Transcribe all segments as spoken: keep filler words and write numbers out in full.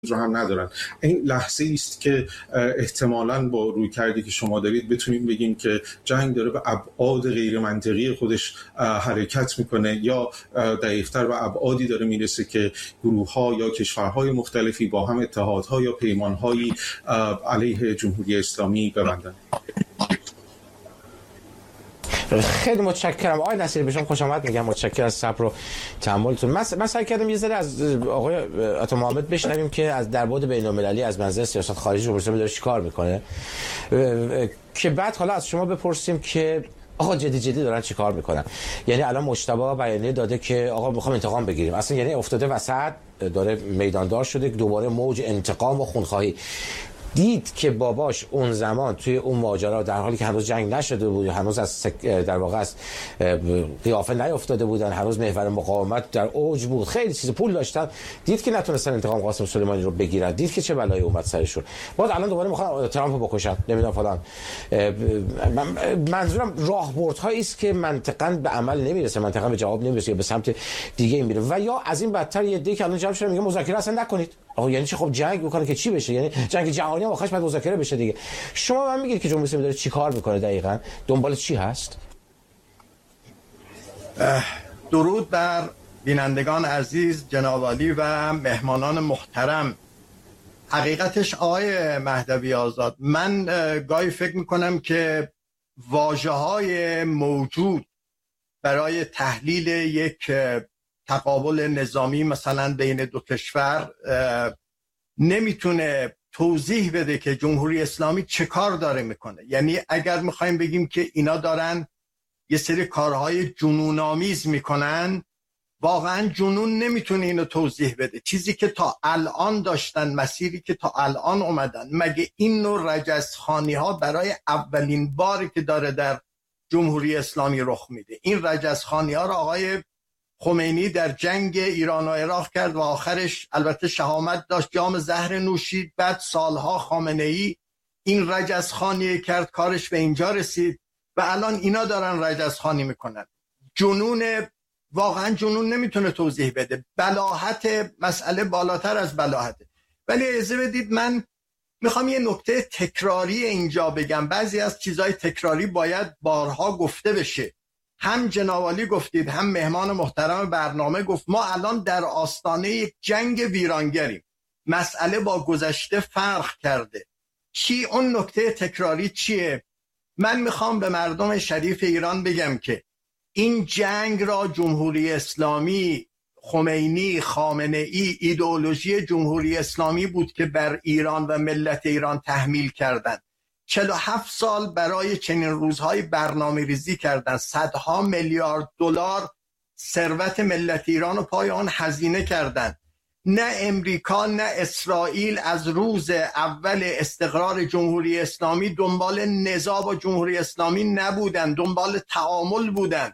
رو هم ندارن. این لحظه است که احتمالاً با رویکردی که شما دارید بتونیم بگیم که جنگ داره به ابعاد غیر منطقی خودش حرکت میکنه، یا دقیق‌تر به ابعادی داره میرسه که گروه‌ها یا کشورهای مختلفی با هم اتحادها یا پیمانهایی علیه جمهوری اسلامی ببندن. خیلی متشکرم آقای نصیری، به شما خوش آمد میگم. متشکرم از صبر و تحملتون. من من سعی کردم یه ذره از آقای عطا محمد بشنویم که از در بعد بین‌المللی از منظر سیاست خارجی جمهوری اسلامی داره چیکار میکنه، که بعد حالا از شما بپرسیم که آقا جدی جدی دارن چیکار میکنن. یعنی الان مجتبی بیانیه داده که آقا میخوام انتقام بگیریم، اصلا یعنی افتاده وسط، داره میداندار شده دوباره موج انتقام و خونخواهی. دید که باباش اون زمان توی اون ماجرا در حالی که هنوز جنگ نشده بود، هنوز از سک... در واقع از قیافه نیافتاده بودن، هنوز محور مقاومت در اوج بود، خیلی چیز پول داشتن، دید که نتونستن انتقام قاسم سلیمانی رو بگیرن، دید که چه بلایی اومد سرشون. بعد الان دوباره میخوان ترامپ رو بکشن، نمیدونم فلان. منظورم راهبردهایی است که منطقاً به عمل نمیرسه، منطقاً به جواب نمیرسه، به سمت دیگه میره. و یا از این بدتر یه دیگه که الان جمع شده میگه مذاکره اصلا نکنید. آقا یعنی چی؟ خب جنگ بکنه که چی بشه؟ یعنی جنگ جهانی هم آخرش باید مذاکره بشه دیگه. شما من میگید که جمهوری اسلامی داره چیکار میکنه دقیقاً؟ دنبال چی هست؟ درود بر بینندگان عزیز، جناب عالی و مهمانان محترم. حقیقتش آقای مهدوی آزاد، من گاهی فکر میکنم که واژه‌های موجود برای تحلیل یک تقابل نظامی مثلا بین دو کشور نمیتونه توضیح بده که جمهوری اسلامی چه کار داره میکنه. یعنی اگر میخوایم بگیم که اینا دارن یه سری کارهای جنون‌آمیز میکنن، واقعا جنون نمیتونه اینو توضیح بده. چیزی که تا الان داشتن، مسیری که تا الان اومدن، مگه این نوع رجزخوانی ها برای اولین باری که داره در جمهوری اسلامی رخ میده؟ این رجزخوانی ها رو آقای خمینی در جنگ ایران و عراق کرد و آخرش البته شهامت داشت، جام زهر نوشید. بعد سالها خامنه‌ای این رجزخوانی کرد، کارش به اینجا رسید و الان اینا دارن رجزخوانی میکنن. جنون، واقعا جنون نمیتونه توضیح بده. بلاهت مسئله بالاتر از بلاهته. ولی اجازه بدید من میخوام یه نکته تکراری اینجا بگم. بعضی از چیزای تکراری باید بارها گفته بشه. هم جناب عالی گفتید، هم مهمان محترم برنامه گفت، ما الان در آستانه یک جنگ ویرانگریم. مسئله با گذشته فرق کرده. چی اون نکته تکراری چیه؟ من میخوام به مردم شریف ایران بگم که این جنگ را جمهوری اسلامی، خمینی، خامنه ای، ایدئولوژی جمهوری اسلامی بود که بر ایران و ملت ایران تحمیل کردند. چهل و هفت سال برای چنین روزهای برنامه ریزی کردن، صدها میلیارد دلار ثروت ملت ایران رو پای آن هزینه کردند. نه امریکا نه اسرائیل از روز اول استقرار جمهوری اسلامی دنبال نزاع با جمهوری اسلامی نبودن، دنبال تعامل بودن.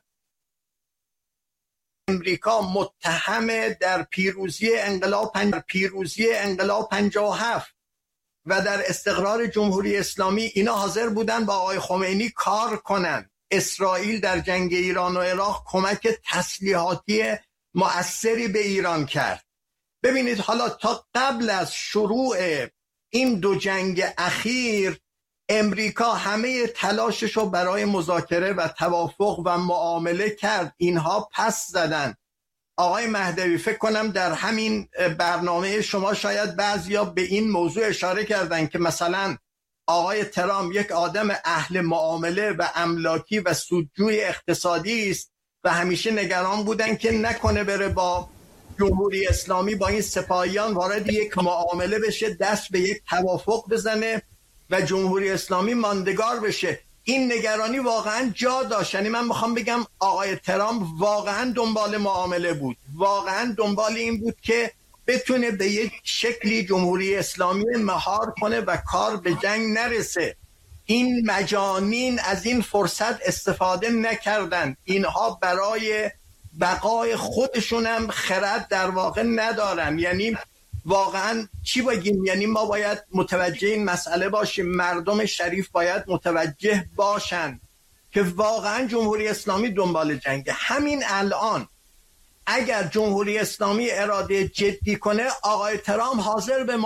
امریکا متهم در پیروزی انقلاب پنج... پیروزی انقلاب پنجاه و هفت و در استقرار جمهوری اسلامی اینا حاضر بودن با آقای خمینی کار کنن. اسرائیل در جنگ ایران و عراق کمک تسلیحاتی مؤثری به ایران کرد. ببینید حالا تا قبل از شروع این دو جنگ اخیر امریکا همه تلاششو برای مذاکره و توافق و معامله کرد. اینها پس زدن. آقای مهدوی فکر کنم در همین برنامه شما شاید بعضیا به این موضوع اشاره کردن که مثلا آقای ترامپ یک آدم اهل معامله و املاکی و سودجوی اقتصادی است و همیشه نگران بودن که نکنه بره با جمهوری اسلامی، با این سپاهیان وارد یک معامله بشه، دست به یک توافق بزنه و جمهوری اسلامی ماندگار بشه. این نگرانی واقعا جا داشت. یعنی من میخوام بگم آقای ترامپ واقعا دنبال معامله بود، واقعا دنبال این بود که بتونه به یک شکلی جمهوری اسلامی مهار کنه و کار به جنگ نرسه. این مجانین از این فرصت استفاده نکردن. اینها برای بقای خودشون هم خرد در واقع ندارن. یعنی واقعا چی بگیم؟ یعنی ما باید متوجه این مسئله باشیم، مردم شریف باید متوجه باشن که واقعا جمهوری اسلامی دنبال جنگه. همین الان اگر جمهوری اسلامی اراده جدی کنه آقای ترامپ حاضر به